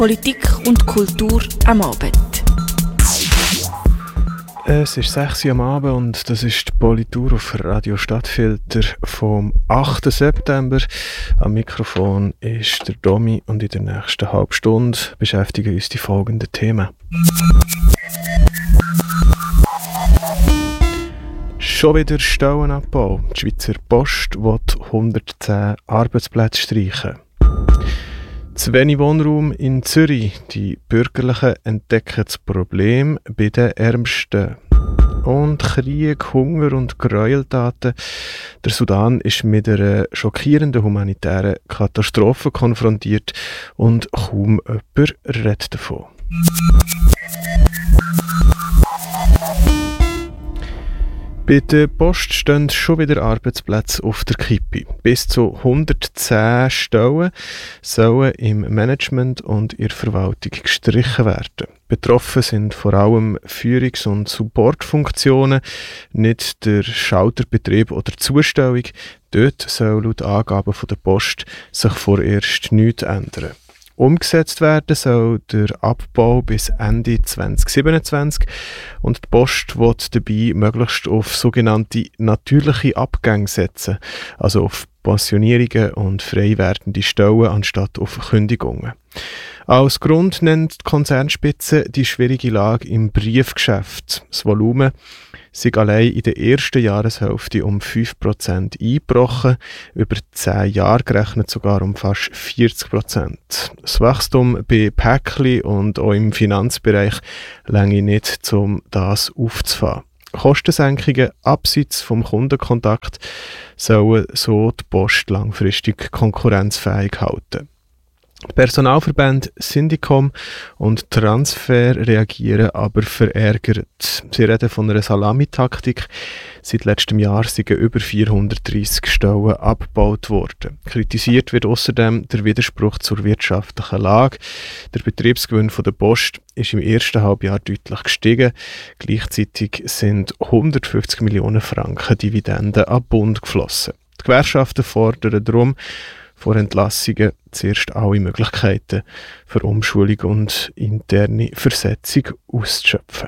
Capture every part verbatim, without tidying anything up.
Politik und Kultur am Abend. Es ist sechs Uhr am Abend und das ist die Politur auf Radio Stadtfilter vom achten September. Am Mikrofon ist der Domi und in der nächsten halben Stunde beschäftigen uns die folgenden Themen. Schon wieder Stellenabbau. Die Schweizer Post will hundertzehn Arbeitsplätze streichen. Zu wenig Wohnraum in Zürich. Die Bürgerlichen entdecken das Problem bei den Ärmsten. Und Krieg, Hunger und Gräueltaten. Der Sudan ist mit einer schockierenden humanitären Katastrophe konfrontiert und kaum jemand redet davon. Bei der Post stehen schon wieder Arbeitsplätze auf der Kippe. Bis zu hundertzehn Stellen sollen im Management und in der Verwaltung gestrichen werden. Betroffen sind vor allem Führungs- und Supportfunktionen, nicht der Schalterbetrieb oder Zustellung. Dort soll laut Angaben von der Post sich vorerst nichts ändern. Umgesetzt werden soll der Abbau bis Ende zwanzig siebenundzwanzig und die Post will dabei möglichst auf sogenannte natürliche Abgänge setzen, also auf Pensionierungen und frei werdende Stellen anstatt auf Kündigungen. Als Grund nennt die Konzernspitze die schwierige Lage im Briefgeschäft. Das Volumen sei allein in der ersten Jahreshälfte um fünf Prozent eingebrochen, über zehn Jahre gerechnet sogar um fast vierzig Prozent. Das Wachstum bei Päckli und auch im Finanzbereich reiche nicht, um das aufzufangen. Kostensenkungen abseits vom Kundenkontakt sollen so die Post langfristig konkurrenzfähig halten. Die Personalverbände Syndicom und Transfer reagieren aber verärgert. Sie reden von einer Salamitaktik. Seit letztem Jahr sind über vierhundertdreissig Stellen abgebaut worden. Kritisiert wird außerdem der Widerspruch zur wirtschaftlichen Lage. Der Betriebsgewinn von der Post ist im ersten Halbjahr deutlich gestiegen. Gleichzeitig sind hundertfünfzig Millionen Franken Dividenden an den Bund geflossen. Die Gewerkschaften fordern darum, vor Entlassungen zuerst alle Möglichkeiten für Umschulung und interne Versetzung auszuschöpfen.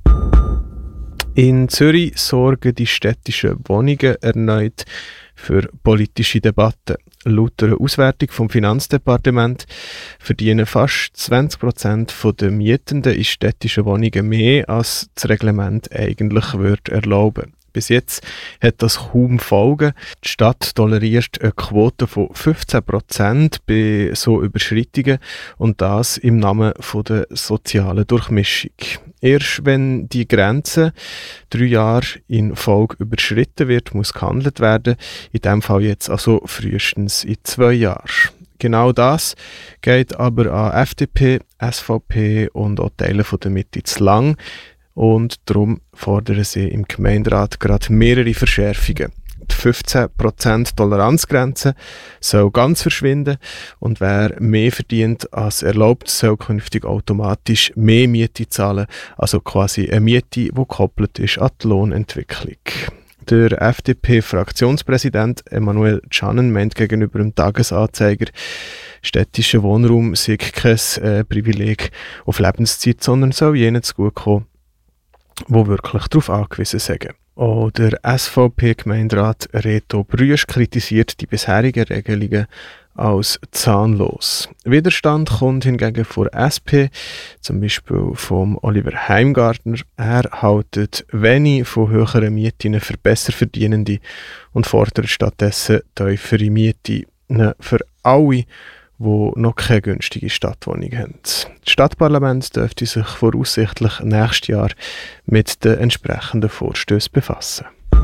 In Zürich sorgen die städtischen Wohnungen erneut für politische Debatten. Laut einer Auswertung vom Finanzdepartement verdienen fast zwanzig Prozent der Mietenden in städtischen Wohnungen mehr, als das Reglement eigentlich würde erlauben. Bis jetzt hat das kaum Folgen. Die Stadt toleriert eine Quote von fünfzehn Prozent bei so Überschreitungen und das im Namen von der sozialen Durchmischung. Erst wenn die Grenze drei Jahre in Folge überschritten wird, muss gehandelt werden. In diesem Fall jetzt also frühestens in zwei Jahren. Genau das geht aber an F D P, S V P und auch Teile von der Mitte zu lang. Und darum fordern sie im Gemeinderat gerade mehrere Verschärfungen. Die fünfzehn Prozent Toleranzgrenze soll ganz verschwinden und wer mehr verdient als erlaubt, soll künftig automatisch mehr Miete zahlen, also quasi eine Miete, die gekoppelt ist an die Lohnentwicklung. Der F D P-Fraktionspräsident Emanuel Canen meint gegenüber dem Tagesanzeiger, städtischer Wohnraum sei kein äh, Privileg auf Lebenszeit, sondern soll jenen zugutekommen, die wirklich darauf angewiesen sind. Auch der S V P-Gemeinderat Reto Brüsch kritisiert die bisherigen Regelungen als zahnlos. Widerstand kommt hingegen von der S P, zum Beispiel vom Oliver Heimgartner. Er haltet wenig von höheren Mieten für Besserverdienende und fordert stattdessen tiefere Mieten für alle, die noch keine günstige Stadtwohnung haben. Das Stadtparlament dürfte sich voraussichtlich nächstes Jahr mit den entsprechenden Vorstößen befassen.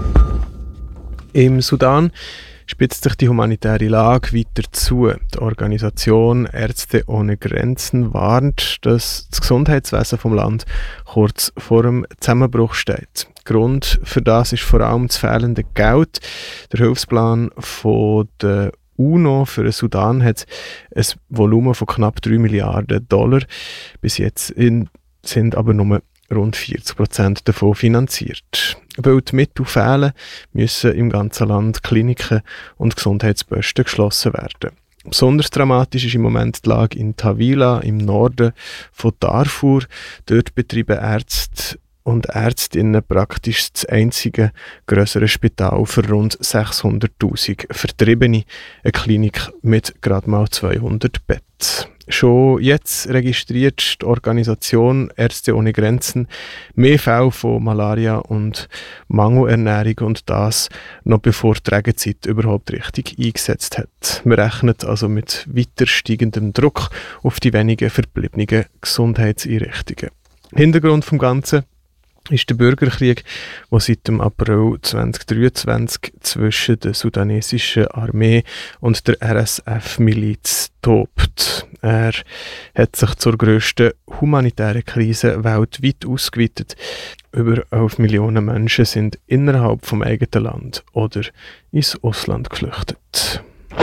Im Sudan spitzt sich die humanitäre Lage weiter zu. Die Organisation Ärzte ohne Grenzen warnt, dass das Gesundheitswesen vom Land kurz vor dem Zusammenbruch steht. Grund für das ist vor allem das fehlende Geld. Der Hilfsplan von der UNO für den Sudan hat ein Volumen von knapp drei Milliarden Dollar. Bis jetzt in, sind aber nur rund vierzig Prozent davon finanziert. Weil die Mittel fehlen, müssen im ganzen Land Kliniken und Gesundheitsposten geschlossen werden. Besonders dramatisch ist im Moment die Lage in Tawila im Norden von Darfur. Dort betreiben Ärzte und Ärztinnen praktisch das einzige grössere Spital für rund sechshunderttausend Vertriebene, eine Klinik mit gerade mal zweihundert Betten. Schon jetzt registriert die Organisation Ärzte ohne Grenzen mehr Fälle von Malaria und Mangelernährung und das noch bevor die Regenzeit überhaupt richtig eingesetzt hat. Wir rechnen also mit weiter steigendem Druck auf die wenigen verbliebenen Gesundheitseinrichtungen. Hintergrund vom Ganzen ist der Bürgerkrieg, der seit dem April zweitausenddreiundzwanzig zwischen der sudanesischen Armee und der R S F-Miliz tobt. Er hat sich zur grössten humanitären Krise weltweit ausgeweitet. Über elf Millionen Menschen sind innerhalb vom eigenen Land oder ins Ausland geflüchtet.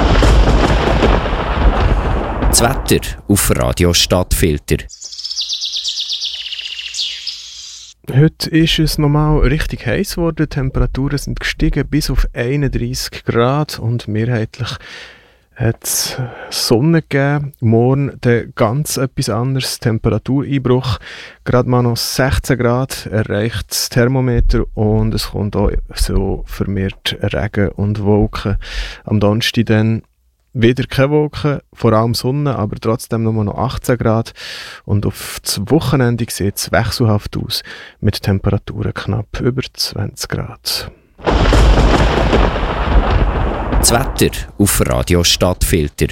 Das Wetter auf Radio Stadtfilter. Heute ist es nochmal richtig heiß geworden. Die Temperaturen sind gestiegen bis auf einunddreissig Grad und mehrheitlich hat es Sonne gegeben. Morgen dann ganz etwas anderes, Temperatureinbruch. Gerade mal noch sechzehn Grad erreicht das Thermometer und es kommt auch so vermehrt Regen und Wolken. Am Donnerstag dann wieder keine Wolken, vor allem Sonne, aber trotzdem nur noch achtzehn Grad. Und auf das Wochenende sieht es wechselhaft aus, mit Temperaturen knapp über zwanzig Grad. Das Wetter auf Radio Stadtfilter.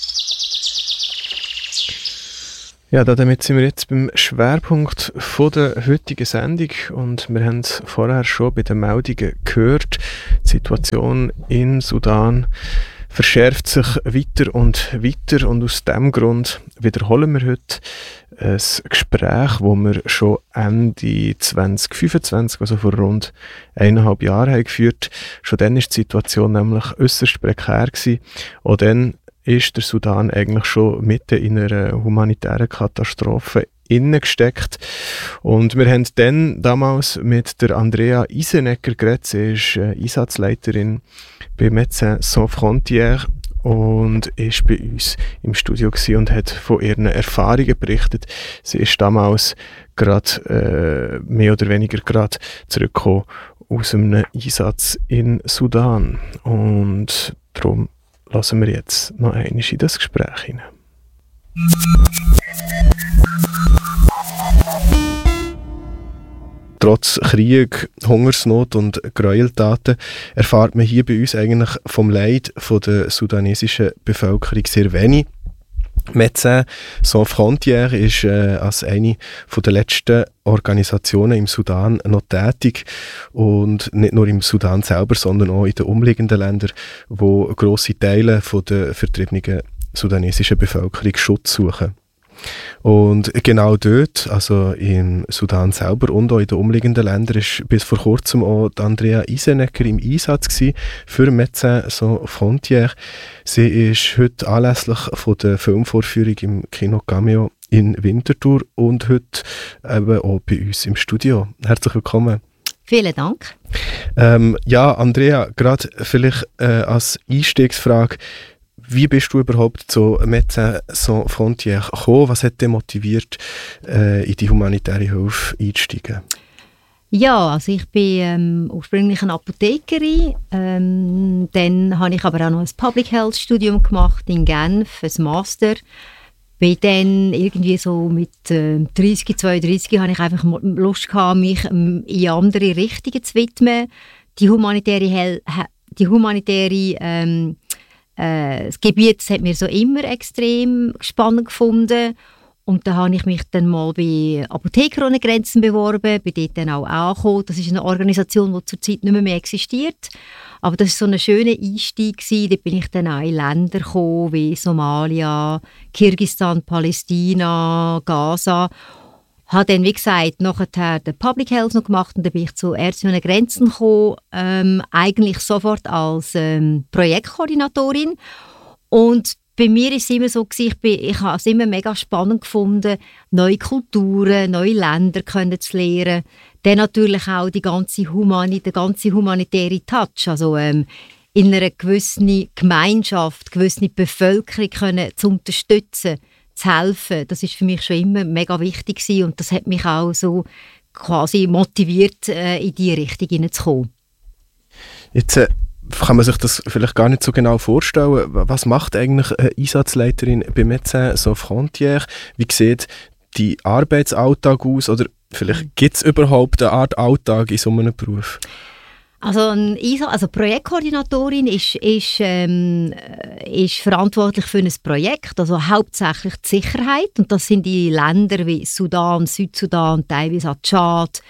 Ja, damit sind wir jetzt beim Schwerpunkt von der heutigen Sendung und wir haben es vorher schon bei den Meldungen gehört. Die Situation in Sudan verschärft sich weiter und weiter und aus diesem Grund wiederholen wir heute ein Gespräch, das wir schon Ende zwanzig fünfundzwanzig, also vor rund eineinhalb Jahren, haben geführt. Schon dann war die Situation nämlich äußerst prekär gewesen. Auch dann ist der Sudan eigentlich schon mitten in einer humanitären Katastrophe gesteckt. Und wir haben dann damals mit der Andrea Isenecker geredet. Sie ist äh, Einsatzleiterin bei Médecins Sans Frontières und ist bei uns im Studio gewesen und hat von ihren Erfahrungen berichtet. Sie ist damals gerade, äh, mehr oder weniger gerade zurückgekommen aus einem Einsatz in Sudan. Und darum lassen wir jetzt noch einmal in das Gespräch hinein. Trotz Krieg, Hungersnot und Gräueltaten erfahrt man hier bei uns eigentlich vom Leid von der sudanesischen Bevölkerung sehr wenig. Médecins Sans Frontières ist äh, als eine der letzten Organisationen im Sudan noch tätig und nicht nur im Sudan selber, sondern auch in den umliegenden Ländern, wo grosse Teile von der vertriebenen sudanesischen Bevölkerung Schutz suchen. Und genau dort, also im Sudan selber und auch in den umliegenden Ländern, ist bis vor kurzem auch die Andrea Isenecker im Einsatz gewesen für Médecins Sans Frontières. Sie ist heute anlässlich von der Filmvorführung im Kino Cameo in Winterthur und heute eben auch bei uns im Studio. Herzlich willkommen. Vielen Dank. Ähm, ja, Andrea, gerade vielleicht äh, als Einstiegsfrage, wie bist du überhaupt zu Médecins Sans Frontières gekommen? Was hat dich motiviert, äh, in die humanitäre Hilfe einzusteigen? Ja, also ich bin ähm, ursprünglich eine Apothekerin. Ähm, dann habe ich aber auch noch ein Public Health Studium gemacht in Genf, ein Master. Bin dann irgendwie so mit äh, dreißig, zweiunddreißig habe ich einfach Lust gehabt, mich ähm, in andere Richtungen zu widmen. Die humanitäre, Hel- die humanitäre ähm, Äh, das Gebiet hat mir so immer extrem spannend gefunden und da habe ich mich dann mal bei Apotheker ohne Grenzen beworben, bin dort dann auch angekommen. Das ist eine Organisation, die zurzeit nicht mehr, mehr existiert, aber das war so ein schöner Einstieg gewesen. Dort bin ich dann auch in Länder gekommen, wie Somalia, Kirgisistan, Palästina, Gaza. Habe dann, wie gesagt, nachher den Public Health noch gemacht und dann bin ich zu Ärzte ohne Grenzen gekommen, ähm, eigentlich sofort als ähm, Projektkoordinatorin. Und bei mir war es immer so, ich, bin, ich habe es immer mega spannend gefunden, neue Kulturen, neue Länder kennenzulernen. Dann natürlich auch die ganze Humani, der ganze humanitäre Touch. Also, ähm, in einer gewissen Gemeinschaft, gewisse Bevölkerung können zu unterstützen, zu helfen, das ist für mich schon immer mega wichtig gewesen und das hat mich auch so quasi motiviert, äh, in diese Richtung hineinzukommen. Jetzt äh, kann man sich das vielleicht gar nicht so genau vorstellen. Was macht eigentlich eine Einsatzleiterin bei Médecins Sans Frontières? Wie sieht die Arbeitsalltag aus? Oder vielleicht gibt es überhaupt eine Art Alltag in so einem Beruf? Also, ein I S A, also Projektkoordinatorin ist, ist, ähm, ist verantwortlich für ein Projekt, also hauptsächlich die Sicherheit. Und das sind die Länder wie Sudan, Südsudan, teilweise auch Tschad,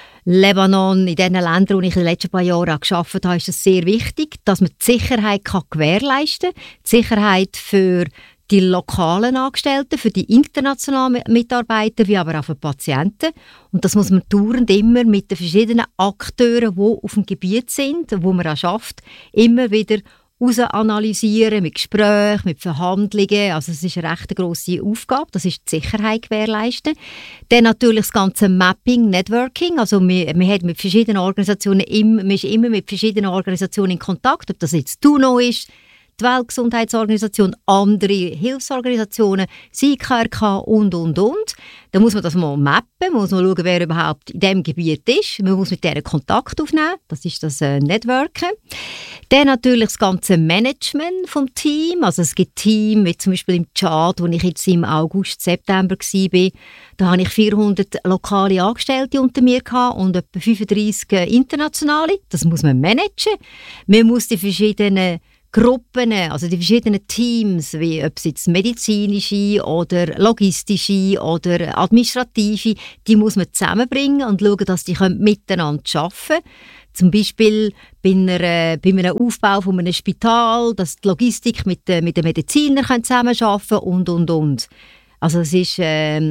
Lebanon. In den Ländern, wo ich in den letzten paar Jahren auch gearbeitet habe, ist es sehr wichtig, dass man die Sicherheit kann gewährleisten kann. Die Sicherheit für die lokalen Angestellten, für die internationalen Mitarbeiter, wie aber auch für die Patienten. Und das muss man dauernd immer mit den verschiedenen Akteuren, die auf dem Gebiet sind, wo man auch schafft, immer wieder herausanalysieren, mit Gesprächen, mit Verhandlungen. Also es ist eine recht grosse Aufgabe, das ist die Sicherheit gewährleisten. Dann natürlich das ganze Mapping, Networking, also man, man hat mit verschiedenen Organisationen, im, man ist immer mit verschiedenen Organisationen in Kontakt, ob das jetzt D U N O ist, die Weltgesundheitsorganisation, andere Hilfsorganisationen, das I K R K und, und, und. Da muss man das mal mappen, muss man schauen, wer überhaupt in diesem Gebiet ist. Man muss mit denen Kontakt aufnehmen, das ist das äh, Networken. Dann natürlich das ganze Management vom Team. Also es gibt Teams, wie zum Beispiel im Tschad, wo ich jetzt im August, September war. Da hatte ich vierhundert lokale Angestellte unter mir und etwa fünfunddreissig internationale. Das muss man managen. Man muss die verschiedenen Gruppen, also die verschiedenen Teams, wie ob es jetzt medizinische oder logistische oder administrative, die muss man zusammenbringen und schauen, dass die miteinander arbeiten können. Zum Beispiel bei, einer, bei einem Aufbau von einem Spital, dass die Logistik mit, mit den Medizinern zusammenarbeiten können und, und, und. Also es ist,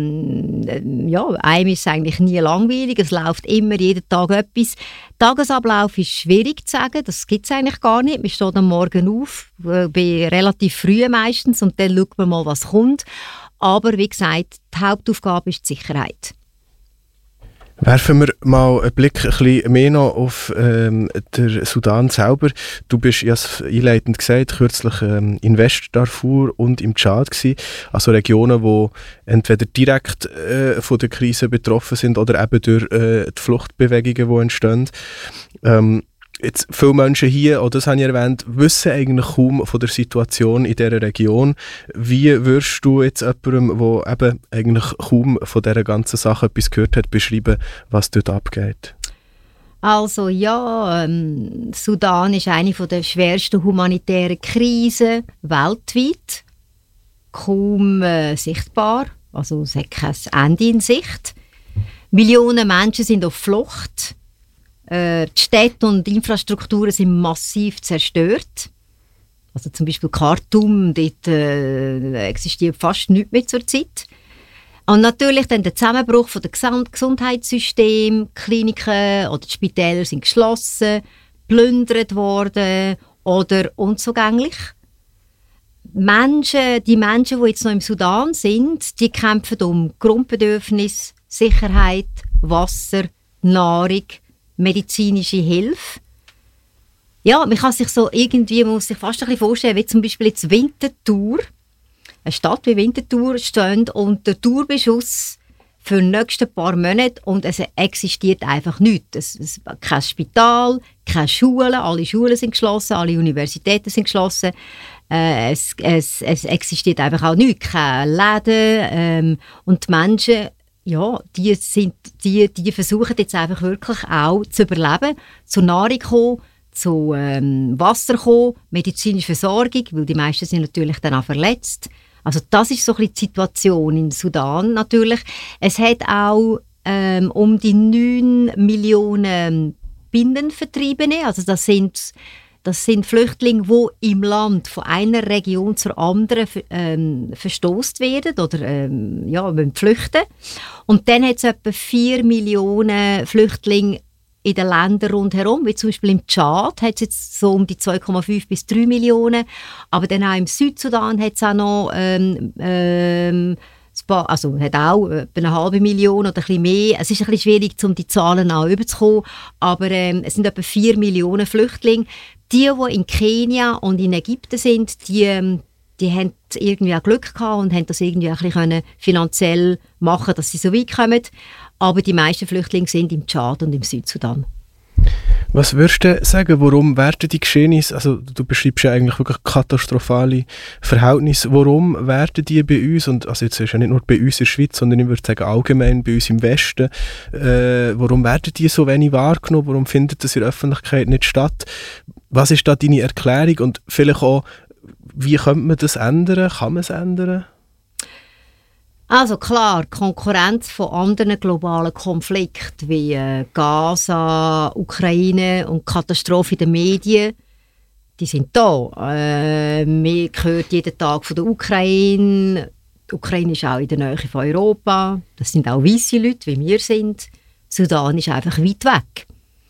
ähm, ja, einem ist es eigentlich nie langweilig, es läuft immer, jeden Tag etwas. Tagesablauf ist schwierig zu sagen, das gibt es eigentlich gar nicht. Man steht am Morgen auf, bei relativ früh meistens und dann schaut man mal, was kommt. Aber wie gesagt, die Hauptaufgabe ist die Sicherheit. Werfen wir mal einen Blick ein bisschen mehr noch auf ähm, den Sudan selber. Du bist, ich habe es einleitend gesagt, kürzlich ähm, in West-Darfur und im Tschad gewesen. Also Regionen, die entweder direkt äh, von der Krise betroffen sind oder eben durch äh, die Fluchtbewegungen, die entstehen. Ähm, Jetzt, viele Menschen hier, oder das habe ich erwähnt, wissen eigentlich kaum von der Situation in dieser Region. Wie würdest du jetzt jemandem, der eben eigentlich kaum von dieser ganzen Sache etwas gehört hat, beschreiben, was dort abgeht? Also ja, ähm, Sudan ist eine der schwersten humanitären Krisen weltweit. Kaum äh, sichtbar, also es hat kein Ende in Sicht. Millionen Menschen sind auf Flucht. Die Städte und Infrastrukturen sind massiv zerstört. Also zum Beispiel Khartoum, dort äh, existiert fast nichts mehr zur Zeit. Und natürlich dann der Zusammenbruch von der Gesundheitssystem, Kliniken oder die Spitäler sind geschlossen, plündert worden oder unzugänglich. Menschen, die Menschen, die jetzt noch im Sudan sind, die kämpfen um Grundbedürfnisse, Sicherheit, Wasser, Nahrung, medizinische Hilfe. Ja, man kann sich so irgendwie, man muss sich fast ein bisschen vorstellen, wie zum Beispiel jetzt Winterthur, eine Stadt wie Winterthur steht unter Tourbeschuss für die nächsten paar Monate und es existiert einfach nichts. Es, es, kein Spital, keine Schulen, alle Schulen sind geschlossen, alle Universitäten sind geschlossen. Äh, es, es, es existiert einfach auch nichts, keine Läden ähm, und die Menschen, ja, die, sind, die, die versuchen jetzt einfach wirklich auch zu überleben, zur Nahrung kommen, zu ähm, Wasser kommen, medizinische Versorgung, weil die meisten sind natürlich dann auch verletzt. Also das ist so ein bisschen die Situation in Sudan natürlich. Es hat auch ähm, um die neun Millionen Binnenvertriebene, also das sind Das sind Flüchtlinge, die im Land von einer Region zur anderen ähm, verstoßt werden oder ähm, ja, müssen flüchten. Und dann hat es etwa vier Millionen Flüchtlinge in den Ländern rundherum, wie zum Beispiel im Tschad hat es jetzt so um die zwei Komma fünf bis drei Millionen. Aber dann auch im Südsudan hat es auch noch ähm, ähm, also hat auch eine halbe Million oder ein bisschen mehr. Es ist ein bisschen schwierig, um die Zahlen auch überzukommen, aber ähm, es sind etwa vier Millionen Flüchtlinge. Die, die in Kenia und in Ägypten sind, die, die haben irgendwie auch Glück gehabt und haben das irgendwie auch ein bisschen finanziell machen, dass sie so weit kommen. Aber die meisten Flüchtlinge sind im Tschad und im Südsudan. Was würdest du sagen, warum werden die Geschehnisse, also du beschreibst ja eigentlich wirklich katastrophale Verhältnisse, warum werden die bei uns, und also jetzt ist ja nicht nur bei uns in der Schweiz, sondern ich würde sagen allgemein bei uns im Westen, äh, warum werden die so wenig wahrgenommen, warum findet das in der Öffentlichkeit nicht statt? Was ist da deine Erklärung und vielleicht auch, wie könnte man das ändern, kann man es ändern? Also klar, Konkurrenz von anderen globalen Konflikten wie äh, Gaza, Ukraine und Katastrophe in den Medien, die sind da. Äh, man hört jeden Tag von der Ukraine. Die Ukraine ist auch in der Nähe von Europa. Das sind auch weisse Leute, wie wir sind. Sudan ist einfach weit weg.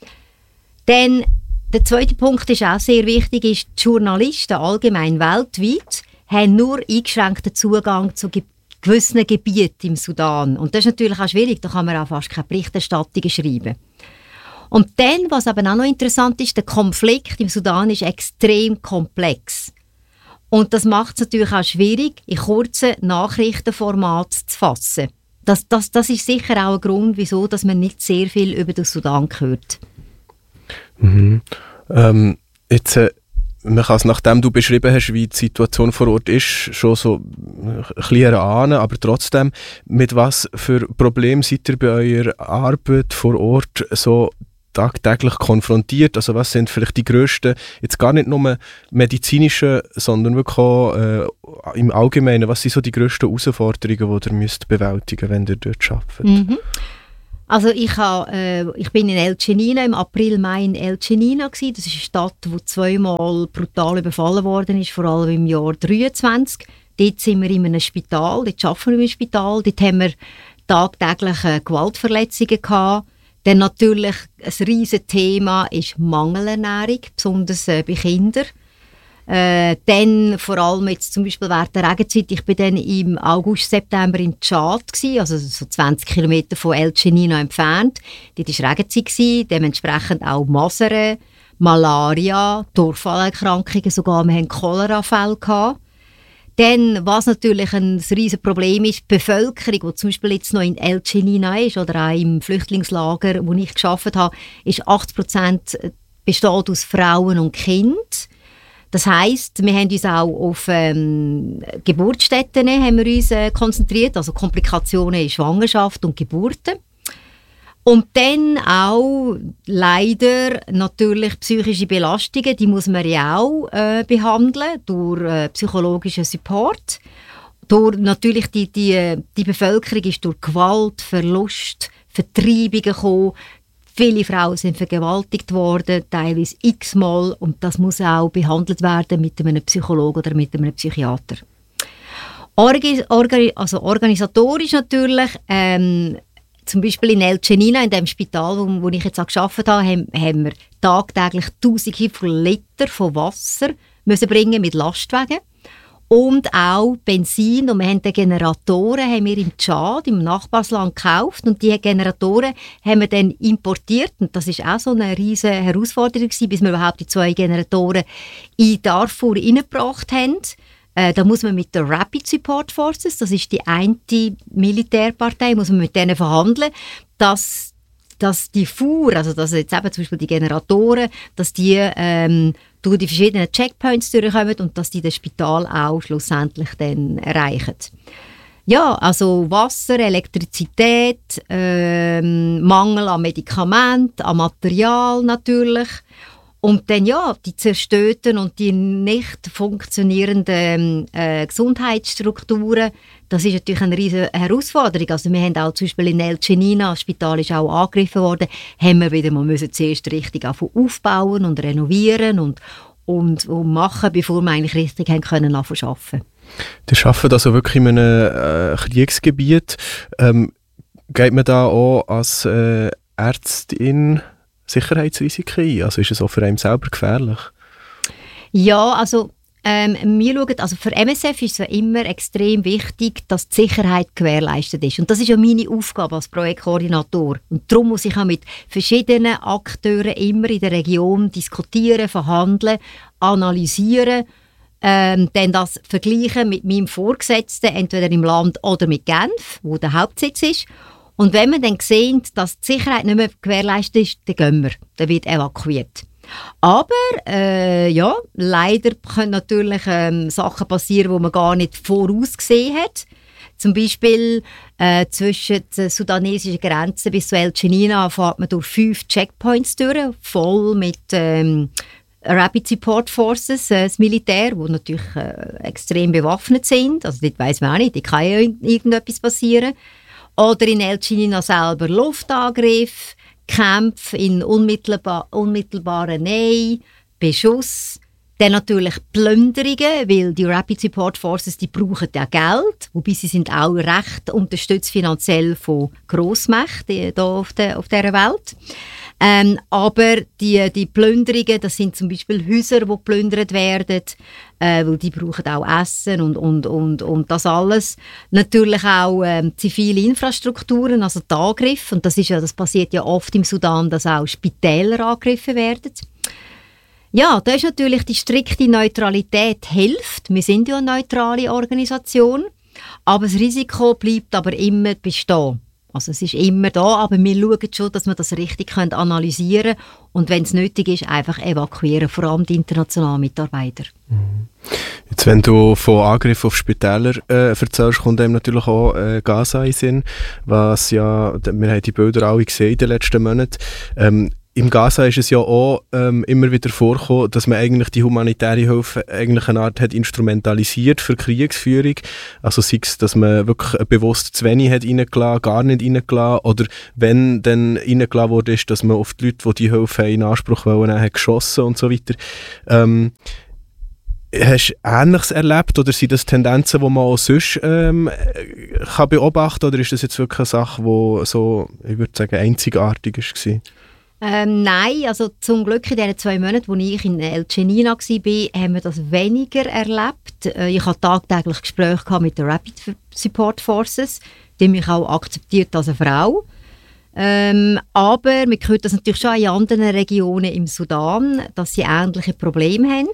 Dann, der zweite Punkt ist auch sehr wichtig, ist, die Journalisten allgemein weltweit haben nur eingeschränkten Zugang zu Ge- gewissen Gebieten im Sudan. Und das ist natürlich auch schwierig, da kann man auch fast keine Berichterstattung schreiben. Und dann, was aber auch noch interessant ist, der Konflikt im Sudan ist extrem komplex. Und das macht es natürlich auch schwierig, in kurzen Nachrichtenformaten zu fassen. Das, das, das ist sicher auch ein Grund, wieso dass man nicht sehr viel über den Sudan hört. Mhm. Ähm, jetzt... Äh Man kann es, nachdem du beschrieben hast, wie die Situation vor Ort ist, schon so ein bisschen erahnen, aber trotzdem, mit was für Problemen seid ihr bei eurer Arbeit vor Ort so tagtäglich konfrontiert? Also was sind vielleicht die grössten, jetzt gar nicht nur medizinischen, sondern wirklich auch äh, im Allgemeinen, was sind so die grössten Herausforderungen, die ihr müsst bewältigen, wenn ihr dort arbeitet? Mhm. Also ich, habe, äh, ich bin in El Geneina, im April, Mai in El Geneina gsi. Das ist eine Stadt, die zweimal brutal überfallen worden ist, vor allem im Jahr dreiundzwanzig. Dort sind wir in einem Spital, dort arbeiten wir im Spital. Dort haben wir tagtäglich äh, Gewaltverletzungen gehabt. Dann natürlich ein riesiges Thema ist Mangelernährung, besonders äh, bei Kindern. Äh, dann vor allem jetzt zum Beispiel während der Regenzeit, ich war dann im August, September im Tschad gsi, also so zwanzig Kilometer von El Geneina entfernt. Dort war Regenzeit gsi, dementsprechend auch Masern, Malaria, Durchfallerkrankungen, sogar wir hatten Cholera-Fälle gehabt. Dann, was natürlich ein riesiges Problem ist, die Bevölkerung, die zum Beispiel jetzt noch in El Geneina ist oder auch im Flüchtlingslager, wo ich gearbeitet habe, ist achtzig Prozent besteht aus Frauen und Kindern. Das heisst, wir haben uns auch auf ähm, Geburtsstätten haben wir uns, äh, konzentriert, also Komplikationen in Schwangerschaft und Geburten. Und dann auch leider natürlich psychische Belastungen, die muss man ja auch äh, behandeln durch äh, psychologischen Support. Durch, natürlich die, die, die Bevölkerung ist durch Gewalt, Verlust, Vertreibungen gekommen. Viele Frauen sind vergewaltigt worden, teilweise x-mal, und das muss auch behandelt werden mit einem Psychologen oder mit einem Psychiater. Orgi, orgi, also organisatorisch natürlich, ähm, zum Beispiel in El Geneina, in dem Spital, wo, wo ich jetzt auch gearbeitet habe, haben, haben wir tagtäglich Tausende von Liter von Wasser müssen bringen mit Lastwagen. Und auch Benzin, und wir haben die Generatoren haben wir im Tschad, im Nachbarsland, gekauft, und diese Generatoren haben wir dann importiert, und das ist auch so eine riesige Herausforderung gewesen, bis wir überhaupt die zwei Generatoren in Darfur reingebracht haben. Äh, da muss man mit der Rapid Support Forces, das ist die eine Militärpartei, muss man mit denen verhandeln, dass dass die Fuhr, also dass jetzt eben zum Beispiel die Generatoren, dass die ähm, durch die verschiedenen Checkpoints durchkommen und dass die das Spital auch schlussendlich dann erreichen. Ja, also Wasser, Elektrizität, ähm, Mangel an Medikamenten, an Material natürlich. Und dann ja, die zerstörten und die nicht funktionierenden äh, Gesundheitsstrukturen, das ist natürlich eine riesige Herausforderung. Also wir haben auch zum Beispiel in El Geneina, das Spital ist auch angegriffen worden, haben wir wieder mal müssen zuerst richtig aufbauen und renovieren und, und, und machen, bevor wir eigentlich richtig haben können anfangen zu arbeiten. Die arbeiten also wirklich in einem äh, Kriegsgebiet. Ähm, geht man da auch als äh, Ärztin Sicherheitsrisiken ein? Also ist es auch für einen selber gefährlich? Ja, also ähm, wir schauen, also für M S F ist es immer extrem wichtig, dass die Sicherheit gewährleistet ist. Und das ist ja meine Aufgabe als Projektkoordinator. Und darum muss ich auch mit verschiedenen Akteuren immer in der Region diskutieren, verhandeln, analysieren, ähm, dann das vergleichen mit meinem Vorgesetzten, entweder im Land oder mit Genf, wo der Hauptsitz ist. Und wenn wir dann sehen, dass die Sicherheit nicht mehr gewährleistet ist, dann gehen wir, dann wird evakuiert. Aber äh, ja, leider können natürlich ähm, Sachen passieren, die man gar nicht vorausgesehen hat. Zum Beispiel äh, zwischen der sudanesischen Grenze bis zu El Geneina fährt man durch fünf Checkpoints durch, voll mit ähm, Rapid Support Forces, äh, das Militär, die natürlich äh, extrem bewaffnet sind. Also dort weiss man auch nicht, da kann ja irgendetwas passieren. Oder in El Geneina selber Luftangriff, Kämpfe in unmittelbar, unmittelbarer Nähe, Beschuss, dann natürlich Plünderungen, weil die Rapid Support Forces, die brauchen ja Geld, wobei sie sind auch recht unterstützt finanziell von Grossmächten hier auf, der, auf dieser Welt. Ähm, aber die, die Plünderungen, das sind zum Beispiel Häuser, die geplündert werden, äh, weil die brauchen auch Essen und, und, und, und das alles. Natürlich auch ähm, zivile Infrastrukturen, also die Angriffe. Und das, ist ja, das passiert ja oft im Sudan, dass auch Spitäler angegriffen werden. Ja, da ist natürlich die strikte Neutralität hilft. Wir sind ja eine neutrale Organisation, aber das Risiko bleibt aber immer bestehen. Also es ist immer da, aber wir schauen schon, dass wir das richtig analysieren können und wenn es nötig ist, einfach evakuieren, vor allem die internationalen Mitarbeiter. Jetzt, wenn du von Angriffen auf Spitäler äh, erzählst, kommt einem natürlich auch äh, Gaza in den Sinn, was ja, wir haben die Bilder alle gesehen in den letzten Monaten. Ähm, Im Gaza ist es ja auch ähm, immer wieder vorgekommen, dass man eigentlich die humanitäre Hilfe eigentlich eine Art hat instrumentalisiert für Kriegsführung. Also sei es, dass man wirklich bewusst zu wenig hat reingelassen, gar nicht reingelassen, oder wenn dann reingelassen wurde, ist, dass man auf die Leute, die die Hilfe in Anspruch wollen, hat geschossen und so weiter. Ähm, Hast du Ähnliches erlebt oder sind das Tendenzen, die man auch sonst ähm, kann beobachten kann, oder ist das jetzt wirklich eine Sache, die so, ich würde sagen, einzigartig war? Ähm, nein, also zum Glück in den zwei Monaten, wo ich in El Geneina war, haben wir das weniger erlebt. Äh, ich hatte tagtäglich Gespräche mit den Rapid Support Forces, die haben mich auch akzeptiert als eine Frau. Ähm, aber wir hören das natürlich schon in anderen Regionen im Sudan, dass sie ähnliche Probleme haben.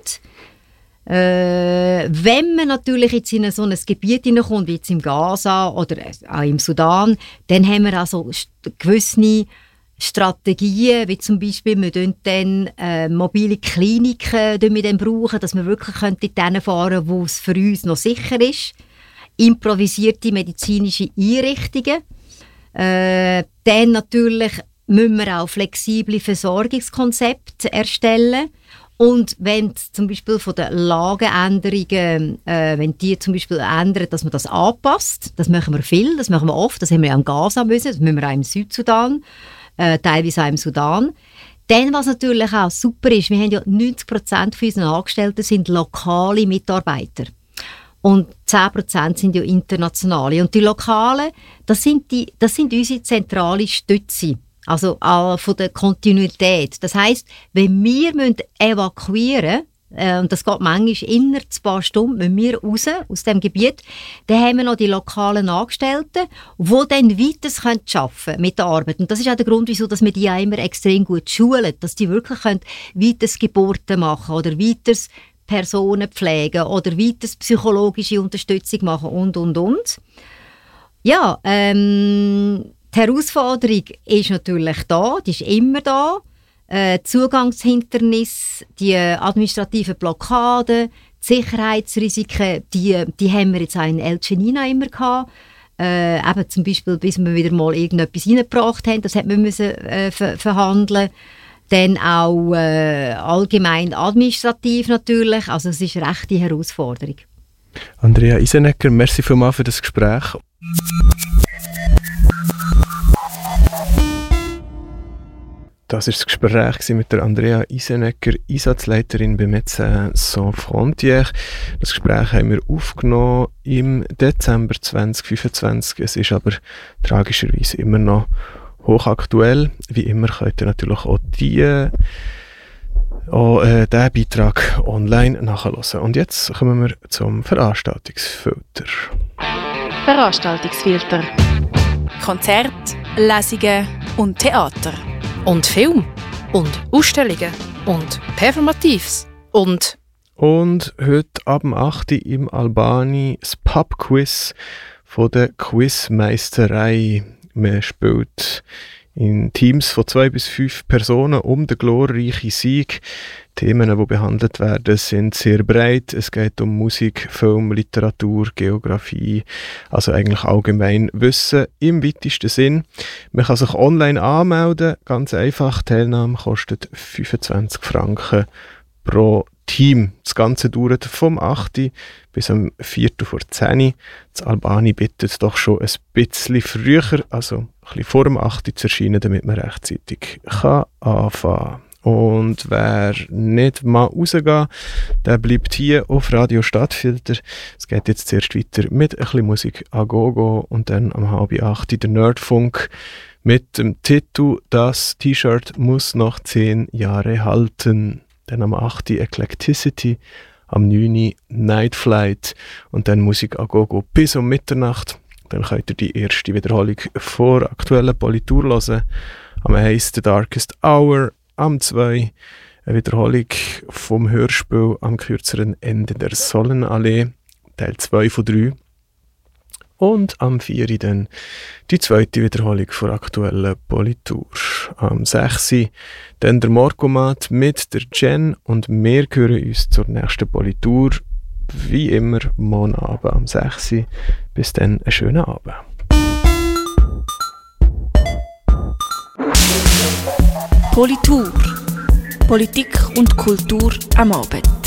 Äh, wenn man natürlich jetzt in so ein Gebiet hineinkommt, wie jetzt im Gaza oder auch im Sudan, dann haben wir also gewisse Strategien, wie zum Beispiel, wir brauchen dann äh, mobile Kliniken mit dem brauchen, dass wir wirklich dorthin fahren können, wo es für uns noch sicher ist. Improvisierte medizinische Einrichtungen. Äh, dann natürlich müssen wir auch flexible Versorgungskonzepte erstellen. Und wenn zum Beispiel von den Lageänderungen, äh, wenn die zum Beispiel ändern, dass man das anpasst, das machen wir viel, das machen wir oft, das haben wir ja in Gaza müssen, das müssen wir auch im Südsudan, äh, teilweise auch im Sudan. Dann, was natürlich auch super ist, wir haben ja neunzig Prozent von unseren Angestellten sind lokale Mitarbeiter. Und zehn Prozent sind ja internationale. Und die Lokalen, das sind, die, das sind unsere zentrale Stütze. Also äh, von der Kontinuität. Das heisst, wenn wir müssen evakuieren müssen, äh, und das geht manchmal innerhalb ein paar Stunden, wenn wir raus aus dem Gebiet, dann haben wir noch die lokalen Angestellten, die dann weiter arbeiten können mit der Arbeit. Und das ist auch der Grund, wieso dass wir die auch immer extrem gut schulen, dass die wirklich weiter Geburten machen oder weiter Personen pflegen oder weiter psychologische Unterstützung machen und, und, und. Ja, ähm... die Herausforderung ist natürlich da, die ist immer da. Äh, Zugangshindernis, die administrativen Blockaden, die Sicherheitsrisiken, die, die haben wir jetzt auch in El Geneina immer gehabt. Äh, eben zum Beispiel, bis wir wieder mal irgendetwas reingebracht haben, das hat man müssen, äh, ver- verhandeln. Dann auch äh, allgemein administrativ natürlich, also es ist eine rechte Herausforderung. Andrea Isenegger, merci vielmals für das Gespräch. Das war das Gespräch mit der Andrea Isenegger, Einsatzleiterin bei Médecins Sans Frontières. Das Gespräch haben wir aufgenommen im Dezember zwanzig fünfundzwanzig. Es ist aber tragischerweise immer noch hochaktuell. Wie immer könnt ihr natürlich auch die auch äh, diesen Beitrag online nachhören. Und jetzt kommen wir zum Veranstaltungsfilter. Veranstaltungsfilter. Konzerte, Lesungen und Theater. Und Film. Und Ausstellungen. Und Performatives. Und... Und heute ab acht Uhr im Albani das Pub-Quiz von der Quizmeisterei. Man spielt in Teams von zwei bis fünf Personen um den glorreichen Sieg. Themen, die behandelt werden, sind sehr breit. Es geht um Musik, Film, Literatur, Geografie, also eigentlich allgemein Wissen im weitesten Sinn. Man kann sich online anmelden, ganz einfach. Die Teilnahme kostet fünfundzwanzig Franken pro Team. Das Ganze dauert vom acht Uhr bis am Viertel vor zehn Uhr. Das Albani bittet doch schon ein bisschen früher, also ein bisschen vor dem acht Uhr zu erscheinen, damit man rechtzeitig kann anfangen kann. Und wer nicht mal rausgehen, der bleibt hier auf Radio Stadtfilter. Es geht jetzt zuerst weiter mit ein bisschen Musik a Gogo und dann am halb acht Uhr der Nerdfunk mit dem Titel «Das T-Shirt muss noch zehn Jahre halten». Dann am acht Uhr Eclecticity, am neun Uhr Night Flight und dann Musik a Gogo bis um Mitternacht. Dann könnt ihr die erste Wiederholung vor aktuellen Politur hören. Am eins The Darkest Hour, am zwei eine Wiederholung vom Hörspiel am kürzeren Ende der Sollenallee, Teil zwei von drei. Und am vier dann die zweite Wiederholung von aktuellen Politur. Am sechs dann der Morgomat mit der Jen und wir hören uns zur nächsten Politur. Wie immer, morgen Abend am sechs. Bis dann, einen schönen Abend. Politur. Politik und Kultur am Abend.